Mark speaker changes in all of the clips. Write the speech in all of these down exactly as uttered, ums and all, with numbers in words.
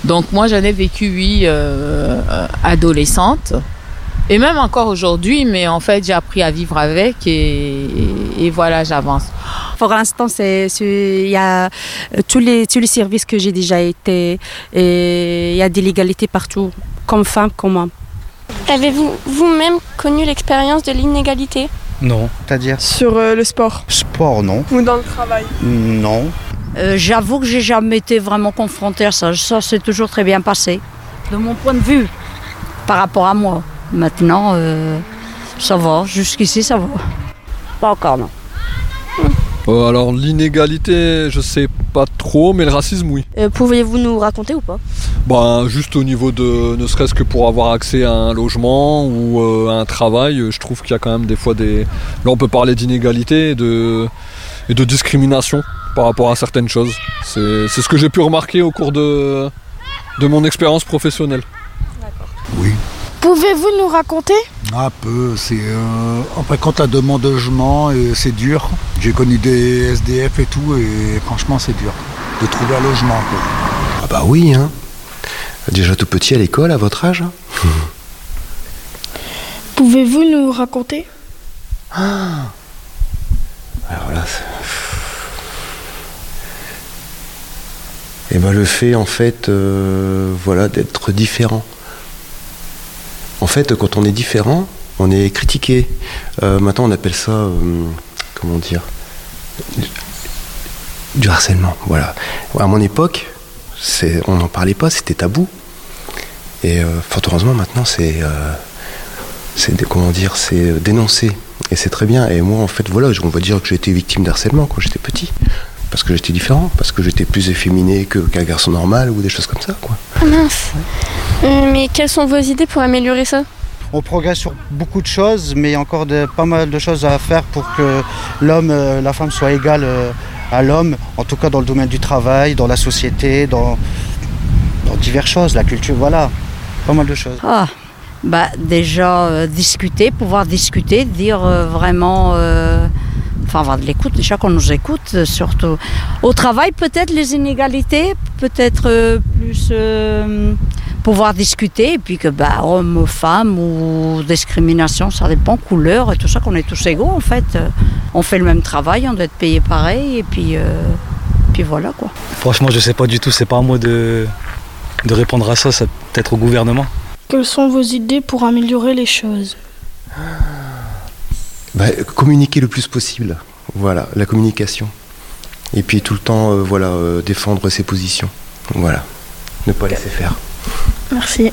Speaker 1: Donc moi j'en ai vécu, oui, euh, adolescente. Et même encore aujourd'hui, mais en fait, j'ai appris à vivre avec et, et, et voilà, j'avance.
Speaker 2: Pour l'instant, c'est, c'est, il y a tous les, tous les services que j'ai déjà été, et il y a des légalités partout, comme femme, comme homme.
Speaker 3: Avez-vous vous-même connu l'expérience de l'inégalité ?
Speaker 4: Non.
Speaker 5: C'est-à-dire ?
Speaker 6: Sur euh, le sport.
Speaker 5: Sport, non.
Speaker 6: Ou dans le travail ?
Speaker 5: Non.
Speaker 7: Euh, j'avoue que j'ai jamais été vraiment confrontée à ça. Ça s'est toujours très bien passé, de mon point de vue, par rapport à moi. Maintenant, euh, ça va. Jusqu'ici, ça va. Pas encore, non.
Speaker 8: Euh, alors l'inégalité, je sais pas trop, mais le racisme, oui.
Speaker 3: Euh, Pouviez-vous nous raconter ou pas ?
Speaker 8: Bah, juste au niveau de, ne serait-ce que pour avoir accès à un logement ou euh, à un travail, je trouve qu'il y a quand même des fois des... Là, on peut parler d'inégalité et de, et de discrimination par rapport à certaines choses. C'est, c'est ce que j'ai pu remarquer au cours de, de mon expérience professionnelle.
Speaker 3: D'accord.
Speaker 9: Oui.
Speaker 6: Pouvez-vous nous raconter ?
Speaker 9: Un peu, c'est euh, après quand la demande de logement, et c'est dur. J'ai connu des S D F et tout, et franchement c'est dur de trouver un logement. Quoi.
Speaker 10: Ah bah oui, hein. Déjà tout petit à l'école, à votre âge.
Speaker 6: Pouvez-vous nous raconter ?
Speaker 10: Ah. Alors là, et ben le fait en fait, euh, voilà, d'être différent. En fait, quand on est différent, on est critiqué. Euh, maintenant, on appelle ça, euh, comment dire, du harcèlement. Voilà. À mon époque, c'est, on n'en parlait pas, c'était tabou. Et euh, fort heureusement, maintenant, c'est, euh, c'est, comment dire, c'est dénoncé. Et c'est très bien. Et moi, en fait, voilà, on va dire que j'ai été victime d'harcèlement quand j'étais petit. Parce que j'étais différent, parce que j'étais plus efféminé que, qu'un garçon normal ou des choses comme ça, quoi.
Speaker 3: Ah mince. Euh, mais quelles sont vos idées pour améliorer ça ?
Speaker 5: On progresse sur beaucoup de choses, mais il y a encore de, pas mal de choses à faire pour que l'homme, euh, la femme soit égale euh, à l'homme, en tout cas dans le domaine du travail, dans la société, dans, dans diverses choses, la culture, voilà, pas mal de choses.
Speaker 7: Ah, bah déjà euh, discuter, pouvoir discuter, dire euh, vraiment... Euh Enfin, avoir de l'écoute, déjà qu'on nous écoute, surtout. Au travail, peut-être les inégalités, peut-être euh, plus euh, pouvoir discuter, et puis que, bah, homme, femme ou discrimination, ça dépend, couleur et tout ça, qu'on est tous égaux, en fait. On fait le même travail, on doit être payé pareil, et puis, euh, puis voilà, quoi.
Speaker 4: Franchement, je sais pas du tout, c'est pas à moi de, de répondre à ça, c'est peut-être au gouvernement.
Speaker 6: Quelles sont vos idées pour améliorer les choses ?
Speaker 10: Bah, communiquer le plus possible, voilà, la communication. Et puis tout le temps, euh, voilà, euh, défendre ses positions, voilà, ne pas laisser faire.
Speaker 6: Merci.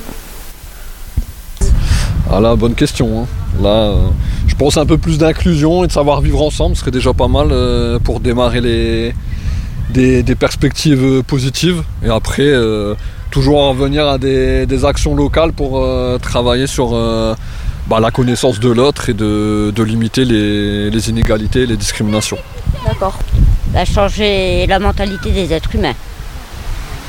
Speaker 8: Ah là, bonne question. Hein. Là, euh, je pense un peu plus d'inclusion et de savoir vivre ensemble serait déjà pas mal euh, pour démarrer les, des, des perspectives positives. Et après, euh, toujours en revenir à des, des actions locales pour euh, travailler sur... Euh, Bah, la connaissance de l'autre et de, de limiter les, les inégalités et les discriminations.
Speaker 7: D'accord. Bah, changer la mentalité des êtres humains.
Speaker 3: C'est-à-dire ?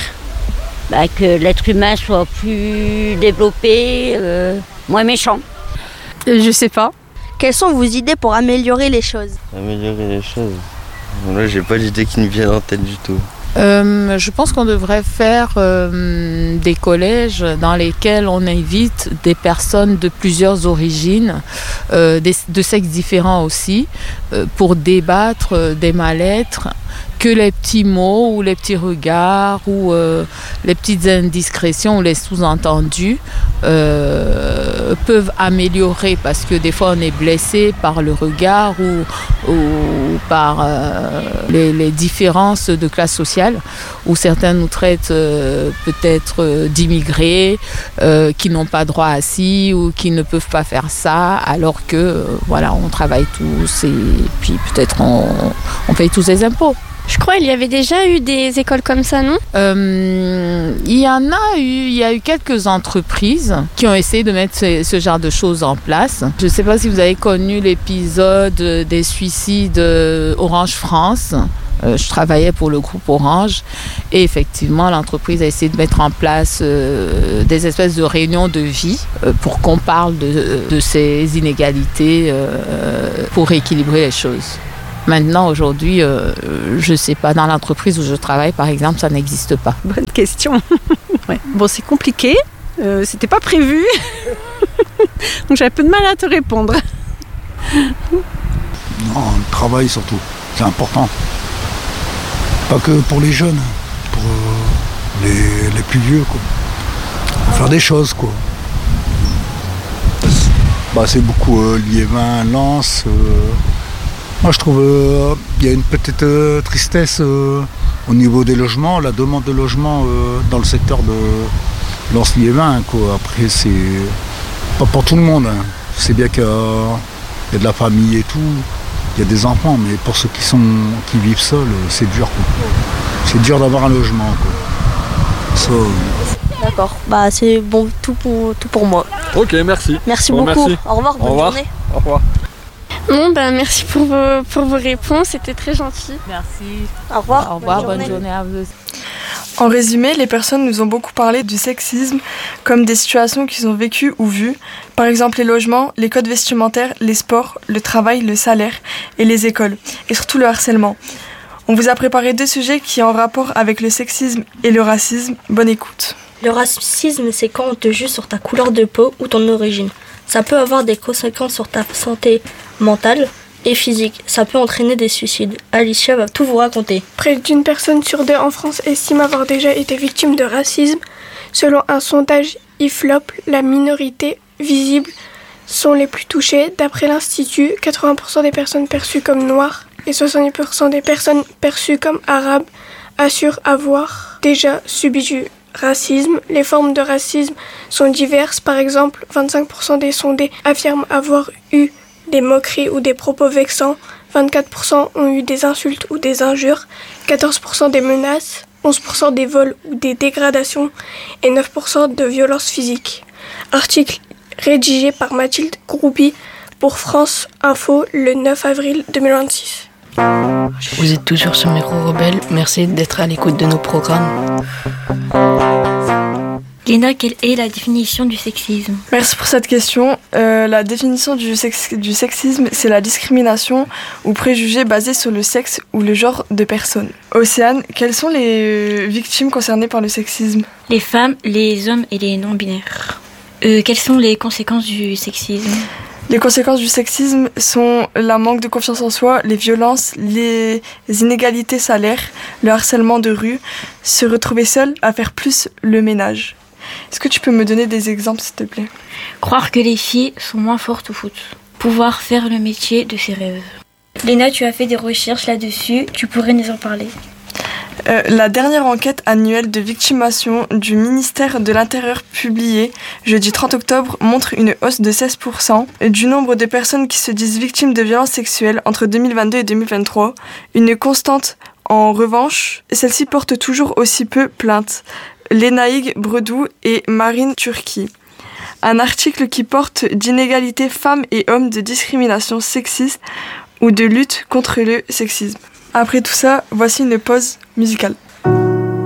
Speaker 7: Bah, que l'être humain soit plus développé, euh, moins méchant.
Speaker 6: Euh, je sais pas.
Speaker 3: Quelles sont vos idées pour améliorer les choses ?
Speaker 11: Améliorer les choses ? Là, j'ai pas d'idée qui me vient en tête du tout.
Speaker 1: Euh, je pense qu'on devrait faire euh, des collèges dans lesquels on invite des personnes de plusieurs origines, euh, des, de sexes différents aussi, euh, pour débattre des mal-être que les petits mots ou les petits regards ou euh, les petites indiscrétions ou les sous-entendus euh, peuvent améliorer, parce que des fois on est blessé par le regard ou, ou par euh, les, les différences de classe sociale, où certains nous traitent euh, peut-être euh, d'immigrés euh, qui n'ont pas droit à ci ou qui ne peuvent pas faire ça, alors que euh, voilà, on travaille tous et puis peut-être on, on paye tous les impôts.
Speaker 3: Je crois qu'il y avait déjà eu des écoles comme ça, non ?
Speaker 1: euh, Il y en a eu, il y a eu quelques entreprises qui ont essayé de mettre ce, ce genre de choses en place. Je ne sais pas si vous avez connu l'épisode des suicides Orange France. Euh, je travaillais pour le groupe Orange et effectivement l'entreprise a essayé de mettre en place euh, des espèces de réunions de vie euh, pour qu'on parle de, de ces inégalités euh, pour rééquilibrer les choses. Maintenant, aujourd'hui, euh, je ne sais pas, dans l'entreprise où je travaille, par exemple, ça n'existe pas.
Speaker 2: Bonne question. Ouais. Bon, c'est compliqué. Euh, c'était pas prévu. Donc j'ai un peu de mal à te répondre.
Speaker 9: Non, le travail surtout, c'est important. Pas que pour les jeunes, pour euh, les, les plus vieux, quoi. Faire des choses, quoi. Bah, c'est beaucoup euh, Liévin, Lens. Euh... Moi, je trouve qu'il euh, y a une petite euh, tristesse euh, au niveau des logements, la demande de logement euh, dans le secteur de Lens-Liévin, quoi. Après, c'est pas pour tout le monde. Hein. C'est bien qu'il y a, il y a de la famille et tout, il y a des enfants, mais pour ceux qui sont qui vivent seuls, c'est dur, quoi. C'est dur d'avoir un logement, quoi. Ça, euh...
Speaker 12: D'accord, bah c'est bon, tout pour, tout pour moi.
Speaker 8: Ok, merci.
Speaker 12: Merci
Speaker 8: bon,
Speaker 12: beaucoup.
Speaker 8: Merci.
Speaker 12: Au revoir, bonne
Speaker 8: Au revoir.
Speaker 12: journée.
Speaker 8: Au revoir.
Speaker 3: Bon, bah, merci pour vos, pour vos réponses, c'était très gentil.
Speaker 1: Merci.
Speaker 12: Au revoir.
Speaker 1: Au revoir, bonne,
Speaker 12: bonne
Speaker 1: journée à vous.
Speaker 13: En résumé, les personnes nous ont beaucoup parlé du sexisme comme des situations qu'ils ont vécues ou vues. Par exemple, les logements, les codes vestimentaires, les sports, le travail, le salaire et les écoles. Et surtout le harcèlement. On vous a préparé deux sujets qui ont rapport avec le sexisme et le racisme. Bonne écoute.
Speaker 12: Le racisme, c'est quand on te juge sur ta couleur de peau ou ton origine. Ça peut avoir des conséquences sur ta santé mentale et physique. Ça peut entraîner des suicides. Alicia va tout vous raconter.
Speaker 6: Près d'une personne sur deux en France estime avoir déjà été victime de racisme. Selon un sondage I F L O P, la minorité visible sont les plus touchées. D'après l'Institut, quatre-vingts pour cent des personnes perçues comme noires et soixante-dix pour cent des personnes perçues comme arabes assurent avoir déjà subi du racisme. Les formes de racisme sont diverses. Par exemple, vingt-cinq pour cent des sondés affirment avoir eu des moqueries ou des propos vexants. vingt-quatre pour cent ont eu des insultes ou des injures. quatorze pour cent des menaces. onze pour cent des vols ou des dégradations. Et neuf pour cent de violences physiques. Article rédigé par Mathilde Groupi pour France Info le neuf avril deux mille vingt-six.
Speaker 14: Vous êtes toujours sur Micro Rebelle, merci d'être à l'écoute de nos programmes.
Speaker 15: Léna, quelle est la définition du sexisme ?
Speaker 13: Merci pour cette question. Euh, la définition du, sex- du sexisme, c'est la discrimination ou préjugé basé sur le sexe ou le genre de personne. Océane, quelles sont les victimes concernées par le sexisme ?
Speaker 15: Les femmes, les hommes et les non-binaires. Euh, quelles sont les conséquences du sexisme ?
Speaker 13: Les conséquences du sexisme sont la manque de confiance en soi, les violences, les inégalités salaires, le harcèlement de rue, se retrouver seul à faire plus le ménage. Est-ce que tu peux me donner des exemples, s'il te plaît ?
Speaker 15: Croire que les filles sont moins fortes au foot. Pouvoir faire le métier de ses rêves. Léna, tu as fait des recherches là-dessus, tu pourrais nous en parler ?
Speaker 13: Euh, la dernière enquête annuelle de victimation du ministère de l'Intérieur publiée jeudi trente octobre montre une hausse de seize pour cent du nombre de personnes qui se disent victimes de violences sexuelles entre deux mille vingt-deux et deux mille vingt-trois. Une constante, en revanche, celle-ci porte toujours aussi peu plainte. Lénaïg Bredou et Marine Turki. Un article qui porte d'inégalités femmes et hommes, de discrimination sexiste ou de lutte contre le sexisme. Après tout ça, voici une pause musicale.